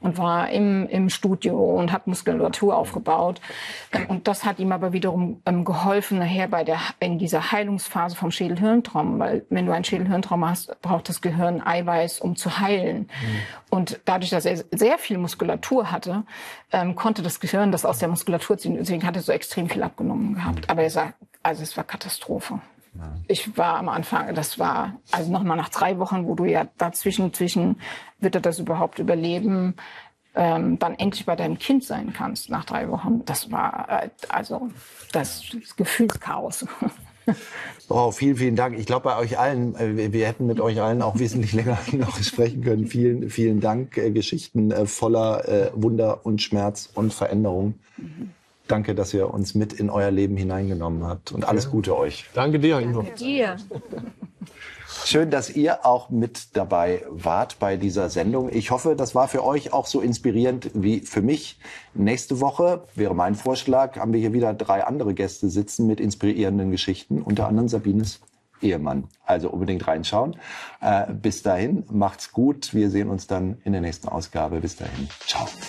und war im Studio und hat Muskulatur aufgebaut. Und das hat ihm aber wiederum geholfen nachher in dieser Heilungsphase vom Schädel-Hirntrauma, weil wenn du ein Schädel-Hirntrauma hast, braucht das Gehirn Eiweiß, um zu heilen. Und dadurch, dass er sehr viel Muskulatur hatte, konnte das Gehirn das aus der Muskulatur ziehen. Deswegen hat er so extrem viel abgenommen gehabt. Aber er sagt, also es war Katastrophe. Ja. Ich war am Anfang, das war, also nochmal nach 3 Wochen, wo du ja dazwischen, wird er das überhaupt überleben, dann endlich bei deinem Kind sein kannst nach 3 Wochen. Das war also das Gefühlschaos. Oh, vielen, vielen Dank. Ich glaube, bei euch allen, wir hätten mit euch allen auch wesentlich länger noch sprechen können. Vielen, vielen Dank. Geschichten voller Wunder und Schmerz und Veränderung. Danke, dass ihr uns mit in euer Leben hineingenommen habt. Und alles Gute euch. Danke dir, Ingo. Danke dir. Schön, dass ihr auch mit dabei wart bei dieser Sendung. Ich hoffe, das war für euch auch so inspirierend wie für mich. Nächste Woche wäre mein Vorschlag, haben wir hier wieder 3 andere Gäste sitzen mit inspirierenden Geschichten, unter anderem Sabines Ehemann. Also unbedingt reinschauen. Bis dahin, macht's gut. Wir sehen uns dann in der nächsten Ausgabe. Bis dahin. Ciao.